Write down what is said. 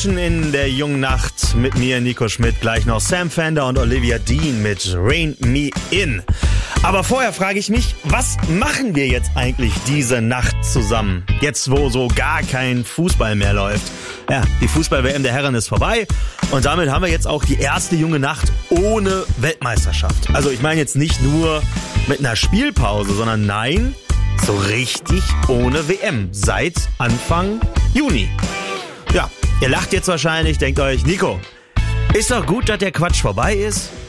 Quatschen in der jungen Nacht mit mir, Nico Schmidt, gleich noch Sam Fender und Olivia Dean mit Rain Me In. Aber vorher frage ich mich, was machen wir jetzt eigentlich diese Nacht zusammen? Jetzt, wo so gar kein Fußball mehr läuft. Ja, die Fußball-WM der Herren ist vorbei und damit haben wir jetzt auch die erste junge Nacht ohne Weltmeisterschaft. Also ich meine jetzt nicht nur mit einer Spielpause, sondern nein, so richtig ohne WM seit Anfang Juni. Ja, ihr lacht jetzt wahrscheinlich, denkt euch, Nico, ist doch gut, dass der Quatsch vorbei ist.